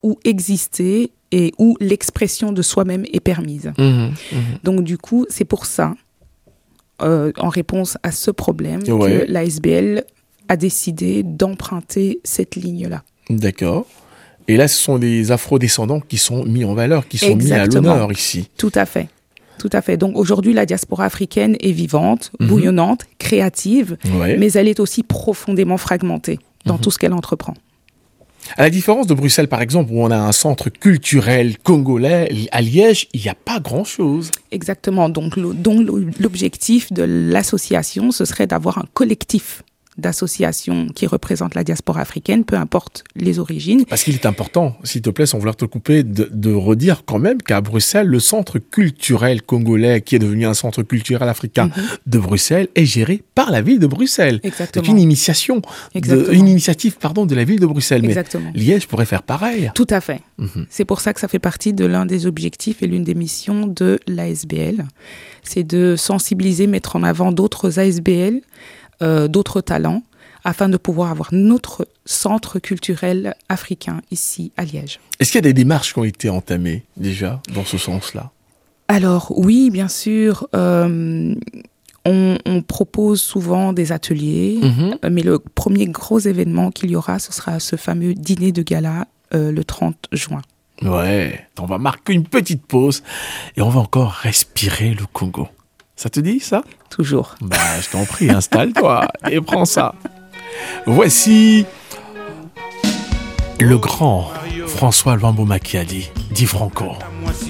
où exister et où l'expression de soi-même est permise. Donc du coup, c'est pour ça, en réponse à ce problème, que l'ASBL a décidé d'emprunter cette ligne-là. D'accord. Et là, ce sont les afro-descendants qui sont mis en valeur, qui sont mis à l'honneur ici. Tout à fait. Tout à fait. Donc aujourd'hui, la diaspora africaine est vivante, bouillonnante, créative, mais elle est aussi profondément fragmentée dans tout ce qu'elle entreprend. À la différence de Bruxelles, par exemple, où on a un centre culturel congolais, à Liège, il n'y a pas grand-chose. Exactement. Donc l'objectif de l'association, ce serait d'avoir un collectif d'associations qui représentent la diaspora africaine, peu importe les origines. Parce qu'il est important, s'il te plaît, sans vouloir te couper, de redire quand même qu'à Bruxelles, le centre culturel congolais, qui est devenu un centre culturel africain de Bruxelles, est géré par la ville de Bruxelles. Exactement. C'est une initiative de la ville de Bruxelles. Exactement. Mais Liège pourrait faire pareil. Tout à fait. C'est pour ça que ça fait partie de l'un des objectifs et l'une des missions de l'ASBL. C'est de sensibiliser, mettre en avant d'autres ASBL, d'autres talents, afin de pouvoir avoir notre centre culturel africain ici à Liège. Est-ce qu'il y a des démarches qui ont été entamées déjà dans ce sens-là ? Alors oui, bien sûr, on propose souvent des ateliers, mais le premier gros événement qu'il y aura, ce sera ce fameux dîner de gala le 30 juin. Ouais, on va marquer une petite pause et on va encore respirer le Congo. Ça te dit, ça ? Toujours. Je t'en prie, installe-toi et prends ça. Voici le grand François Luambo Makiadi, dit Franco.